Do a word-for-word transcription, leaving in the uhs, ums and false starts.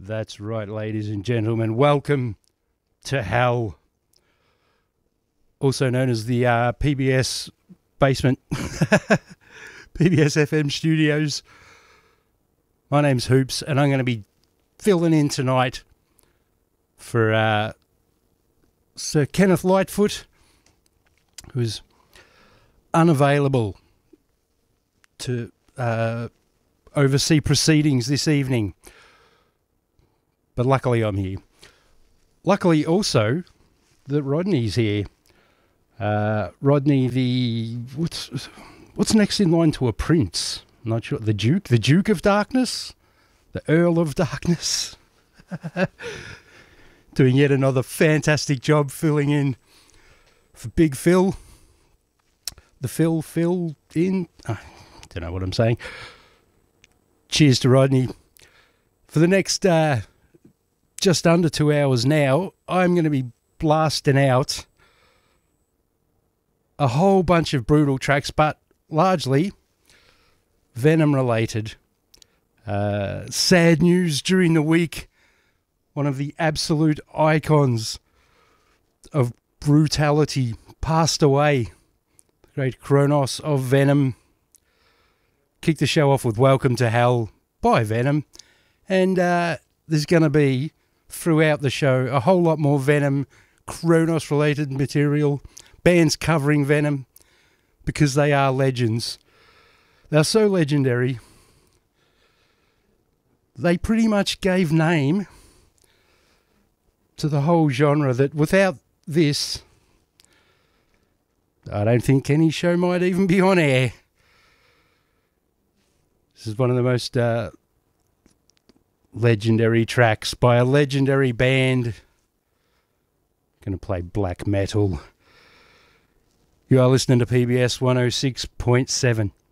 That's right, ladies and gentlemen. Welcome to hell, also known as the uh, P B S basement, P B S F M studios. My name's Hoops, and I'm going to be filling in tonight for uh, Sir Kenneth Lightfoot, who's unavailable to uh, oversee proceedings this evening. But luckily I'm here. Luckily also that Rodney's here. Uh, Rodney, the... What's what's next in line to a prince? I'm not sure. The Duke? The Duke of Darkness? The Earl of Darkness? Doing yet another fantastic job filling in for Big Phil. The Phil, Phil in... I don't know what I'm saying. Cheers to Rodney. For the next... Uh, just under two hours now, I'm going to be blasting out a whole bunch of brutal tracks, but largely Venom related. Uh, sad news during the week. One of the absolute icons of brutality passed away. The great Kronos of Venom. Kicked the show off with Welcome to Hell by Venom. And uh, there's going to be, throughout the show, a whole lot more Venom, Kronos-related material, bands covering Venom, because they are legends. They're so legendary, they pretty much gave name to the whole genre that without this, I don't think Kenny's show might even be on air. This is one of the most... Uh, legendary tracks by a legendary band. Gonna play black metal. You are listening to P B S one oh six point seven.